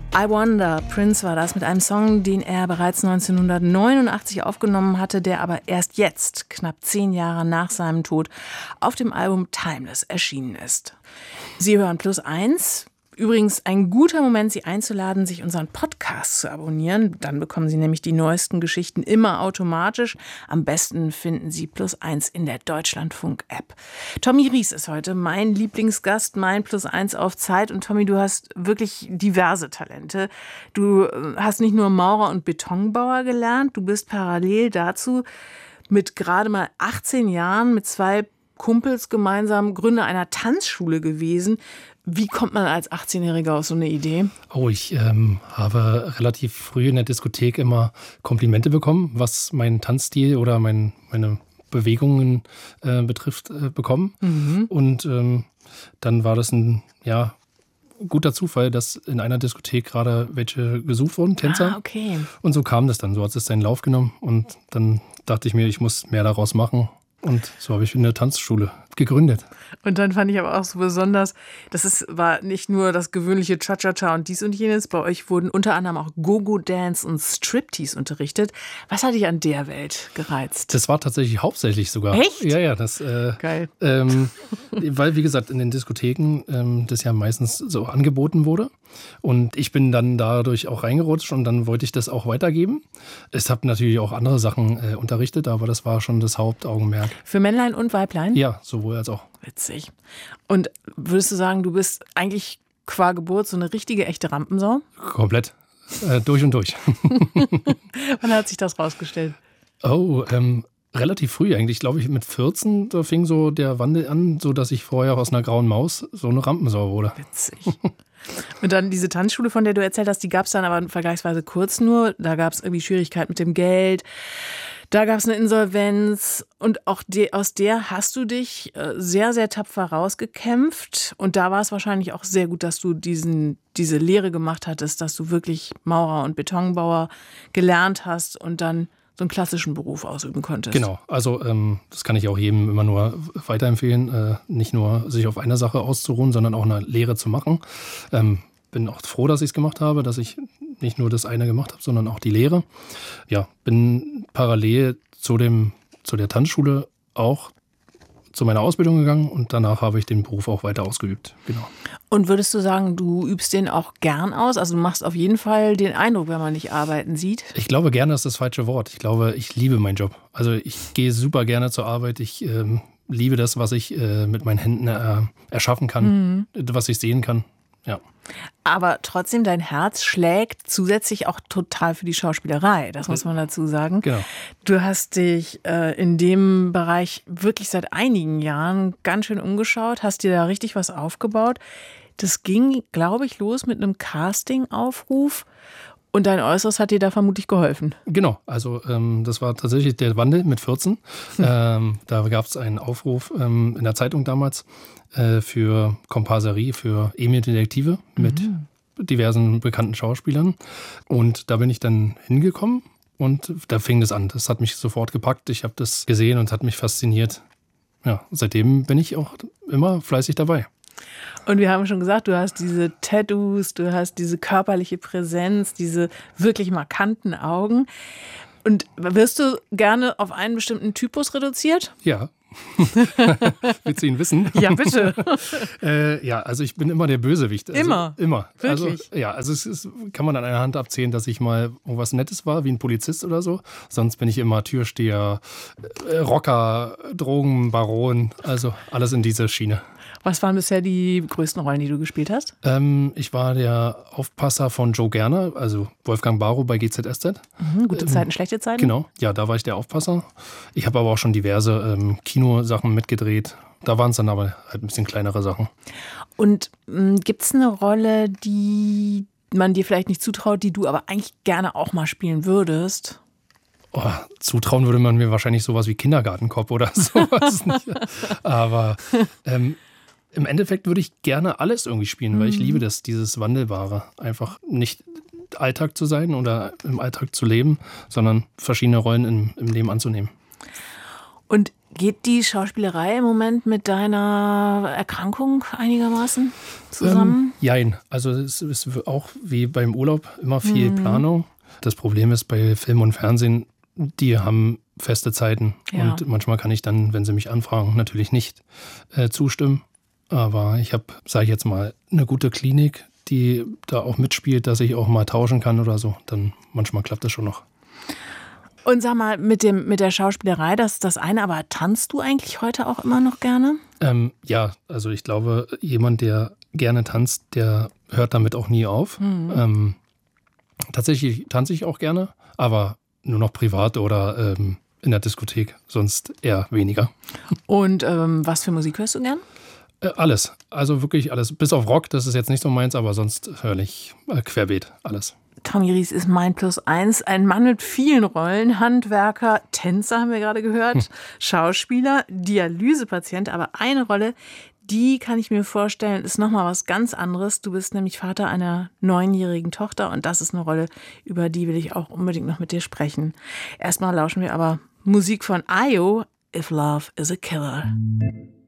I Wonder, Prince war das mit einem Song, den er bereits 1989 aufgenommen hatte, der aber erst jetzt, knapp 10 Jahre nach seinem Tod, auf dem Album Timeless erschienen ist. Sie hören +1. Übrigens ein guter Moment, Sie einzuladen, sich unseren Podcast zu abonnieren. Dann bekommen Sie nämlich die neuesten Geschichten immer automatisch. Am besten finden Sie +1 in der Deutschlandfunk-App. Tommy Ries ist heute mein Lieblingsgast, mein +1 auf Zeit. Und Tommy, du hast wirklich diverse Talente. Du hast nicht nur Maurer und Betonbauer gelernt, du bist parallel dazu mit gerade mal 18 Jahren mit 2 Kumpels gemeinsam Gründer einer Tanzschule gewesen. Wie kommt man als 18-Jähriger auf so eine Idee? Ich habe relativ früh in der Diskothek immer Komplimente bekommen, was meinen Tanzstil oder meine Bewegungen betrifft, bekommen. Mhm. Und dann war das ein guter Zufall, dass in einer Diskothek gerade welche gesucht wurden, Tänzer. Okay. Und so kam das dann, so hat es seinen Lauf genommen. Und dann dachte ich mir, ich muss mehr daraus machen. Und so habe ich eine Tanzschule gegründet. Und dann fand ich aber auch so besonders, war nicht nur das gewöhnliche Cha-Cha-Cha und dies und jenes. Bei euch wurden unter anderem auch Go-Go-Dance und Striptease unterrichtet. Was hat dich an der Welt gereizt? Das war tatsächlich hauptsächlich sogar. Echt? Ja, das. Geil. Weil, wie gesagt, in den Diskotheken das ja meistens so angeboten wurde. Und ich bin dann dadurch auch reingerutscht und dann wollte ich das auch weitergeben. Ich habe natürlich auch andere Sachen unterrichtet, aber das war schon das Hauptaugenmerk. Für Männlein und Weiblein? Ja, sowohl als auch. Witzig. Und würdest du sagen, du bist eigentlich qua Geburt so eine richtige, echte Rampensau? Komplett. Durch und durch. Wann hat sich das rausgestellt? Relativ früh eigentlich. Glaube ich, mit 14, da fing so der Wandel an, so dass ich vorher aus einer grauen Maus so eine Rampensau wurde. Witzig. Und dann diese Tanzschule, von der du erzählt hast, die gab es dann aber vergleichsweise kurz nur. Da gab es irgendwie Schwierigkeiten mit dem Geld. Da gab es eine Insolvenz und auch aus der hast du dich sehr, sehr tapfer rausgekämpft. Und da war es wahrscheinlich auch sehr gut, dass du diese Lehre gemacht hattest, dass du wirklich Maurer und Betonbauer gelernt hast und dann so einen klassischen Beruf ausüben konntest. Genau, also das kann ich auch jedem immer nur weiterempfehlen, nicht nur sich auf einer Sache auszuruhen, sondern auch eine Lehre zu machen. Bin auch froh, dass ich es gemacht habe, dass ich nicht nur das eine gemacht habe, sondern auch die Lehre. Ja, bin parallel zu der Tanzschule auch zu meiner Ausbildung gegangen und danach habe ich den Beruf auch weiter ausgeübt. Genau. Und würdest du sagen, du übst den auch gern aus? Also du machst auf jeden Fall den Eindruck, wenn man dich arbeiten sieht. Ich glaube, gerne ist das falsche Wort. Ich glaube, ich liebe meinen Job. Also ich gehe super gerne zur Arbeit. Ich liebe das, was ich mit meinen Händen erschaffen kann, was ich sehen kann. Ja. Aber trotzdem, dein Herz schlägt zusätzlich auch total für die Schauspielerei. Das muss man dazu sagen. Genau. Du hast dich in dem Bereich wirklich seit einigen Jahren ganz schön umgeschaut, hast dir da richtig was aufgebaut. Das ging, glaube ich, los mit einem Casting-Aufruf. Und dein Äußeres hat dir da vermutlich geholfen. Genau, also das war tatsächlich der Wandel mit 14. Da gab es einen Aufruf in der Zeitung damals für Komparserie, für Emil Detektive mit diversen bekannten Schauspielern. Und da bin ich dann hingekommen und da fing das an. Das hat mich sofort gepackt. Ich habe das gesehen und hat mich fasziniert. Ja, seitdem bin ich auch immer fleißig dabei. Und wir haben schon gesagt, du hast diese Tattoos, du hast diese körperliche Präsenz, diese wirklich markanten Augen. Und wirst du gerne auf einen bestimmten Typus reduziert? Ja. Willst du ihn wissen? Ja, bitte. Ja, also ich bin immer der Bösewicht. Also, immer? Immer. Wirklich? Also es kann man an einer Hand abzählen, dass ich mal irgendwas Nettes war, wie ein Polizist oder so. Sonst bin ich immer Türsteher, Rocker, Drogenbaron, also alles in dieser Schiene. Was waren bisher die größten Rollen, die du gespielt hast? Ich war der Aufpasser von Joe Gerner, also Wolfgang Barrow bei GZSZ. Gute Zeiten, schlechte Zeiten? Genau, ja, da war ich der Aufpasser. Ich habe aber auch schon diverse Kinosachen mitgedreht. Da waren es dann aber halt ein bisschen kleinere Sachen. Und gibt es eine Rolle, die man dir vielleicht nicht zutraut, die du aber eigentlich gerne auch mal spielen würdest? Zutrauen würde man mir wahrscheinlich sowas wie Kindergartenkopf oder sowas nicht. Aber im Endeffekt würde ich gerne alles irgendwie spielen, weil ich liebe das, dieses Wandelbare. Einfach nicht Alltag zu sein oder im Alltag zu leben, sondern verschiedene Rollen im Leben anzunehmen. Und Geht die Schauspielerei im Moment mit deiner Erkrankung einigermaßen zusammen? Jein. Also es ist auch wie beim Urlaub immer viel Planung. Das Problem ist bei Film und Fernsehen, die haben feste Zeiten. Ja. Und manchmal kann ich dann, wenn sie mich anfragen, natürlich nicht zustimmen. Aber ich habe, sage ich jetzt mal, eine gute Klinik, die da auch mitspielt, dass ich auch mal tauschen kann oder so. Dann manchmal klappt das schon noch. Und sag mal, mit der Schauspielerei, das eine, aber tanzt du eigentlich heute auch immer noch gerne? Ja, also ich glaube, jemand, der gerne tanzt, der hört damit auch nie auf. Tatsächlich tanze ich auch gerne, aber nur noch privat oder in der Diskothek, sonst eher weniger. Und was für Musik hörst du gern? Alles, also wirklich alles. Bis auf Rock, das ist jetzt nicht so meins, aber sonst höre ich querbeet, alles. Tommy Ries ist mein +1, ein Mann mit vielen Rollen, Handwerker, Tänzer haben wir gerade gehört, Schauspieler, Dialysepatient, aber eine Rolle, die kann ich mir vorstellen, ist nochmal was ganz anderes. Du bist nämlich Vater einer 9-jährigen Tochter und das ist eine Rolle, über die will ich auch unbedingt noch mit dir sprechen. Erstmal lauschen wir aber Musik von Ayo, If Love is a Killer.